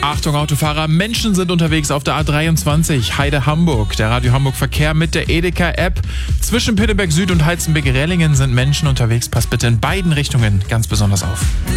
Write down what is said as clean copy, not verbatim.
Achtung Autofahrer, Menschen sind unterwegs auf der A23, Heide Hamburg. Der Radio Hamburg Verkehr mit der Edeka-App. Zwischen Pinneberg Süd und Heizenberg-Rellingen sind Menschen unterwegs. Passt bitte in beiden Richtungen ganz besonders auf.